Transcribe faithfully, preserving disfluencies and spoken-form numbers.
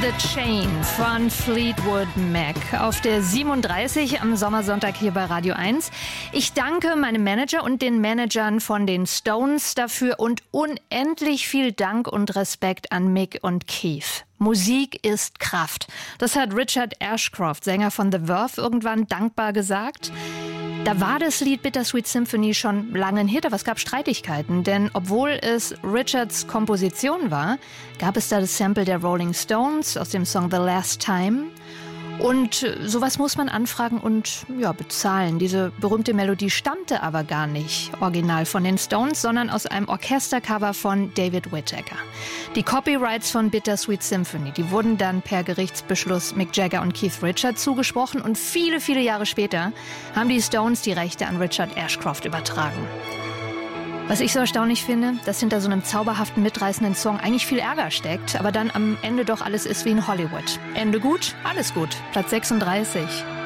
The Chain von Fleetwood Mac auf der siebenunddreißig am Sommersonntag hier bei Radio eins. Ich danke meinem Manager und den Managern von den Stones dafür und unendlich viel Dank und Respekt an Mick und Keith. Musik ist Kraft. Das hat Richard Ashcroft, Sänger von The Verve, irgendwann dankbar gesagt. Da war das Lied Bittersweet Symphony schon lange ein Hit, aber es gab Streitigkeiten. Denn obwohl es Richards Komposition war, gab es da das Sample der Rolling Stones aus dem Song The Last Time. Und sowas muss man anfragen und ja, bezahlen. Diese berühmte Melodie stammte aber gar nicht original von den Stones, sondern aus einem Orchestercover von David Whittaker. Die Copyrights von Bittersweet Symphony, die wurden dann per Gerichtsbeschluss Mick Jagger und Keith Richards zugesprochen und viele, viele Jahre später haben die Stones die Rechte an Richard Ashcroft übertragen. Was ich so erstaunlich finde, dass hinter so einem zauberhaften, mitreißenden Song eigentlich viel Ärger steckt, aber dann am Ende doch alles ist wie in Hollywood. Ende gut, alles gut. Platz sechsunddreißig.